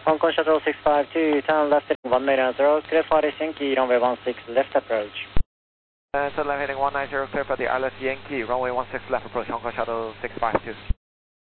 Hong Kong Shuttle 652, turn left heading 190, clear for the Yankee, runway 16 left approach. Turn left heading 190, clear for the Alice Yankee, runway 16 left approach, Hong Kong Shuttle 652.